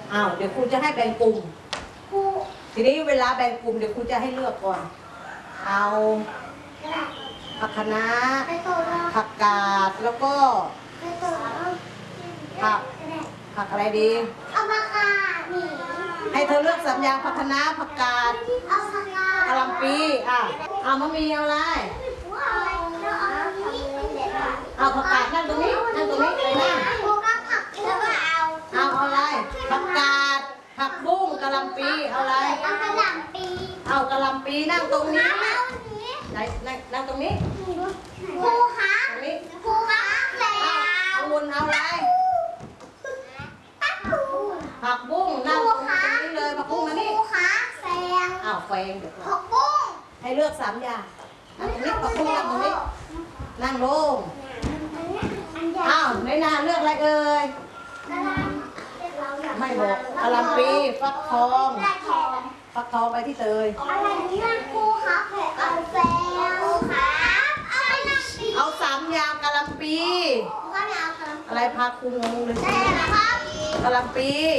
อ้าวเดี๋ยวครูจะให้แบ่งกลุ่มทีนี้เวลาแบ่งกลุ่มเดี๋ยวครูจะให้เลือกก่อนเอาผักคะน้าผักกาดแล้วก็ผักอะไรดีเอาผักกาดหนีให้เธอเลือกสัญญาผักคะน้าผักกาดเอาผักกาดกะหล่ำปีเอามะมีเอาอะไรเอาผักกาดนั่งตรงนี้ไปนั่งเอาอะไรผักกาดผักบุ้งกะหล่ำปีเอาอะไรเอากะหล่ำปีเอากะหล่ำปีนั่งตรงนี้นั่งตรงนี้ครูคะตรงนี้ครูคะเอาวุ้นเอาอะไรผักบุ้งนั่งตรงนี้เลยผักบุ้งมานี่ครูคะแซงแฟงเดี๋ยวผักบุ้งให้เลือก3 อย่างตรงนี้ผักบุ้งนั่งตรงนี้นั่งลงในนาเลือกอะไรเอ่ยไม่บอกกะหล่ำปีฟักทองไปที่เตยอะไรนี่ครูครับเอาแซงครูครับเอา3 อย่างกะหล่ำปีอะไรพาครูงงเลยแซงครับกะหล่ำปี